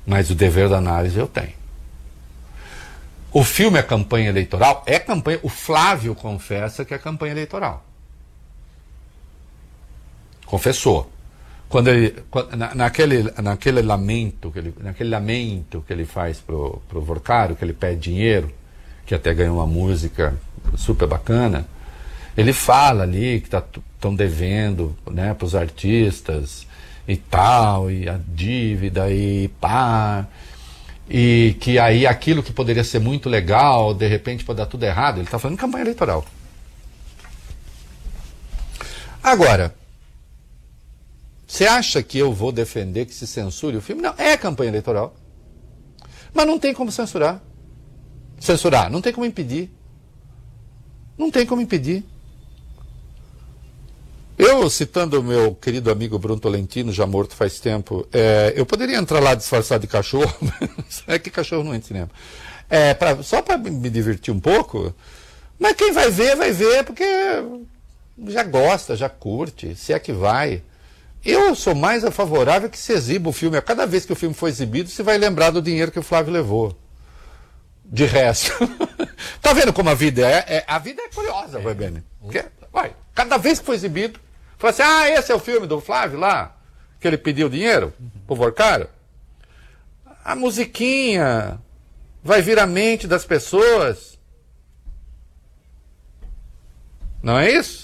Mas o dever da análise eu tenho. O filme é campanha eleitoral? É campanha. O Flávio confessa que é campanha eleitoral. Confessou. Naquele lamento que ele faz pro Vorcaro, que ele pede dinheiro, que até ganhou uma música super bacana, ele fala ali que estão devendo, né, para os artistas e tal, e a dívida e pá, e que aí aquilo que poderia ser muito legal, de repente pode dar tudo errado. Ele está falando de campanha eleitoral. Agora, você acha que eu vou defender que se censure o filme? Não, é campanha eleitoral. Mas não tem como censurar. Censurar, não tem como impedir. Não tem como impedir. Eu, citando o meu querido amigo Bruno Tolentino, já morto faz tempo, eu poderia entrar lá disfarçado de cachorro, é que cachorro não entra em cinema. Só para me divertir um pouco, mas quem vai ver porque já gosta, já curte, se é que vai. Eu sou mais a favorável que se exiba o filme. Cada vez que o filme for exibido, você vai lembrar do dinheiro que o Flávio levou. De resto. Tá vendo como a vida é? A vida é curiosa, vai bem. Cada vez que for exibido, fala assim, esse é o filme do Flávio lá, que ele pediu dinheiro pro Vorcaro. A musiquinha vai vir à mente das pessoas. Não é isso?